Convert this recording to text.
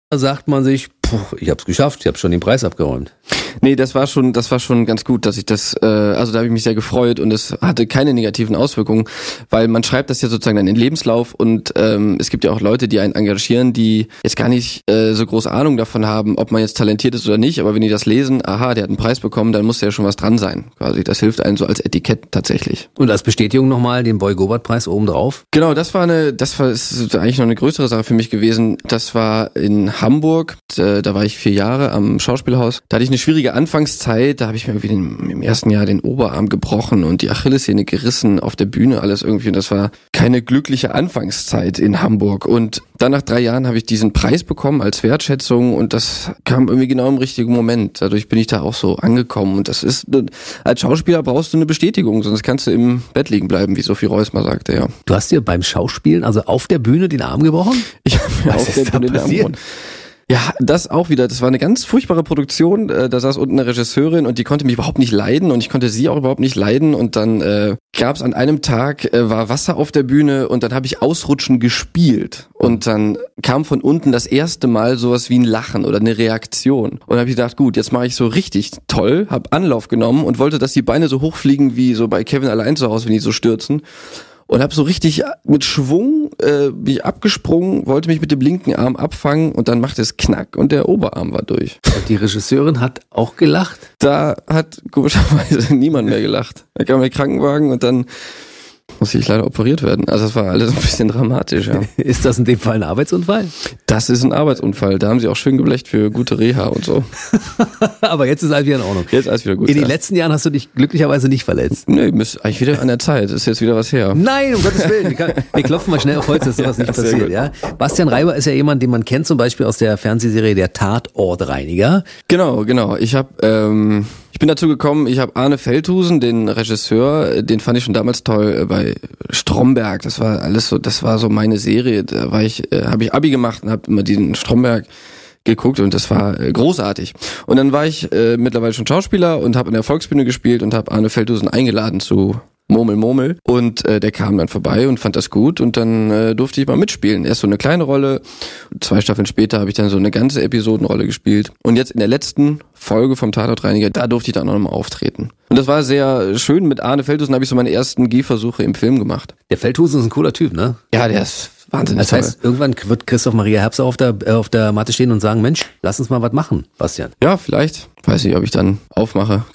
Da sagt man sich, ich hab's geschafft, ich habe schon den Preis abgeräumt. Nee, das war schon ganz gut, dass ich das, also da habe ich mich sehr gefreut und es hatte keine negativen Auswirkungen, weil man schreibt das ja sozusagen dann in den Lebenslauf und es gibt ja auch Leute, die einen engagieren, die jetzt gar nicht so groß Ahnung davon haben, ob man jetzt talentiert ist oder nicht, aber wenn die das lesen, aha, der hat einen Preis bekommen, dann muss ja schon was dran sein, quasi. Das hilft einem so als Etikett tatsächlich. Und als Bestätigung nochmal den Boy-Gobert-Preis obendrauf? Genau, das ist eigentlich noch eine größere Sache für mich gewesen. Das war in Hamburg, da war ich 4 Jahre am Schauspielhaus. Da hatte ich eine schwierige Anfangszeit, da habe ich mir irgendwie im ersten Jahr den Oberarm gebrochen und die Achillessehne gerissen auf der Bühne, alles irgendwie. Und das war keine glückliche Anfangszeit in Hamburg. Und dann nach 3 Jahren habe ich diesen Preis bekommen als Wertschätzung und das kam irgendwie genau im richtigen Moment. Dadurch bin ich da auch so angekommen. Und das ist, als Schauspieler brauchst du eine Bestätigung, sonst kannst du im Bett liegen bleiben, wie Sophie Reuss mal sagte, ja. Du hast dir beim Schauspielen, also auf der Bühne, den Arm gebrochen? Ich habe mir auf der Bühne den Arm gebrochen. Ja, das auch wieder. Das war eine ganz furchtbare Produktion. Da saß unten eine Regisseurin und die konnte mich überhaupt nicht leiden und ich konnte sie auch überhaupt nicht leiden. Und dann gab es an einem Tag, war Wasser auf der Bühne und dann habe ich Ausrutschen gespielt. Und dann kam von unten das erste Mal sowas wie ein Lachen oder eine Reaktion. Und dann habe ich gedacht, gut, jetzt mache ich so richtig toll, habe Anlauf genommen und wollte, dass die Beine so hochfliegen wie so bei Kevin allein zu Hause, wenn die so stürzen. Und habe so richtig mit Schwung bin ich abgesprungen, wollte mich mit dem linken Arm abfangen und dann machte es Knack und der Oberarm war durch. Und die Regisseurin hat auch gelacht? Da hat komischerweise niemand mehr gelacht. Da kam der Krankenwagen und dann musste ich leider operiert werden. Also das war alles ein bisschen dramatisch, ja. Ist das in dem Fall ein Arbeitsunfall? Das ist ein Arbeitsunfall. Da haben sie auch schön geblecht für gute Reha und so. Aber jetzt ist alles wieder in Ordnung. Jetzt ist alles wieder gut. In den letzten Jahren hast du dich glücklicherweise nicht verletzt. Nee, ist eigentlich wieder an der Zeit. Ist jetzt wieder was her. Nein, um Gottes Willen. Wir klopfen mal schnell auf Holz, dass sowas nicht passiert. Ja? Bastian Reiber ist ja jemand, den man kennt, zum Beispiel aus der Fernsehserie Der Tatortreiniger. Genau. Ich bin dazu gekommen, ich habe Arne Feldhusen, den Regisseur, den fand ich schon damals toll bei Stromberg. Das war alles so, das war so meine Serie. Da habe ich Abi gemacht und habe immer diesen Stromberg geguckt und das war großartig. Und dann war ich mittlerweile schon Schauspieler und habe an der Volksbühne gespielt und habe Arne Feldhusen eingeladen zu Murmel. Und der kam dann vorbei und fand das gut und dann durfte ich mal mitspielen. Erst so eine kleine Rolle, 2 Staffeln später habe ich dann so eine ganze Episodenrolle gespielt. Und jetzt in der letzten Folge vom Tatortreiniger, da durfte ich dann auch nochmal auftreten. Und das war sehr schön. Mit Arne Feldhusen habe ich so meine ersten Gehversuche im Film gemacht. Der Feldhusen ist ein cooler Typ, ne? Ja, der ist wahnsinnig toll. Das heißt, irgendwann wird Christoph Maria Herbst auf der Matte stehen und sagen, Mensch, lass uns mal was machen, Bastian. Ja, vielleicht. Weiß nicht, ob ich dann aufmache.